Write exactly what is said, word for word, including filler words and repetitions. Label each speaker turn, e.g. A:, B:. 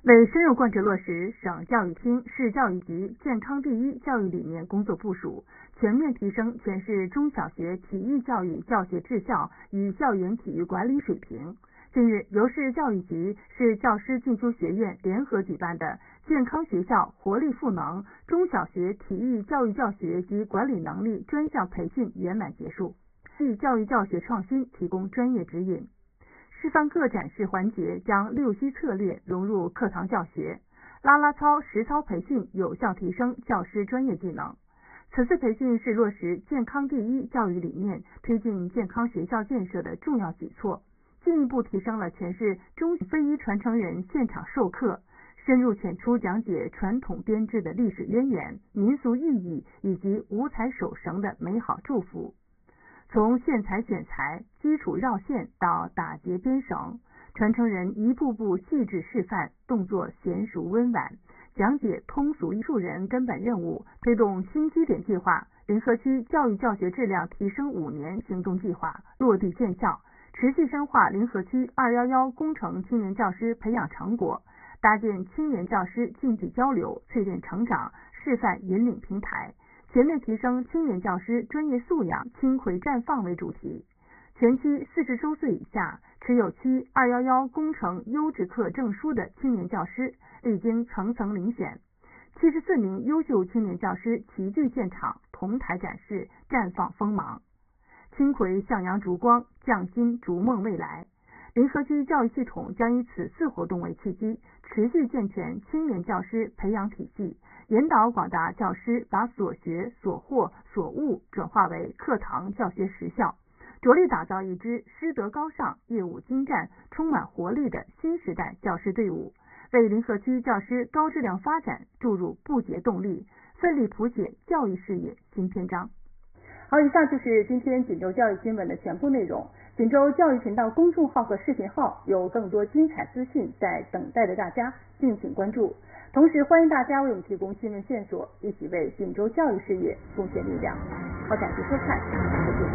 A: 为深入贯彻落实省教育厅、市教育局健康第一教育理念工作部署，全面提升全市中小学体育教育教学质效与校园体育管理水平，近日，由市教育局、市教师进修学院联合举办的健康学校活力赋能中小学体育教育教学及管理能力专项培训圆满结束，为教育教学创新提供专业指引。示范课展示环节将六需策略融入课堂教学，啦啦操、实操培训有效提升教师专业技能。此次培训是落实健康第一教育理念、推进健康学校建设的重要举措，进一步提升了全市中非遗传承人现场授课，深入浅出讲解传统编织的历史渊源、民俗寓意以及五彩手绳的美好祝福。从线材选材、基础绕线到打结编绳，传承人一步步细致示范，动作娴熟温婉，讲解通俗艺术人根本任务，推动新基点计划临河区教育教学质量提升五年行动计划落地见效，持续深化临河区二一一工程青年教师培养成果，搭建青年教师竞技交流、淬炼成长、示范引领平台，全面提升青年教师专业素养，青葵绽放为主题。全区四十周岁以下持有区二一一工程优质课证书的青年教师历经层层遴选，七十四名优秀青年教师齐聚现场，同台展示，绽放锋芒。青葵向阳烛光，匠心逐梦未来。临河区教育系统将以此次活动为契机，持续健全青年教师培养体系，引导广大教师把所学、所获、所悟转化为课堂教学实效，着力打造一支师德高尚、业务精湛、充满活力的新时代教师队伍，为临河区教师高质量发展注入不竭动力，奋力谱写教育事业新篇章。好，以上就是今天锦州教育新闻的全部内容。锦州教育频道公众号和视频号有更多精彩资讯在等待着大家，敬请关注。同时，欢迎大家为我们提供新闻线索，一起为锦州教育事业贡献力量。好，感谢收看，再见。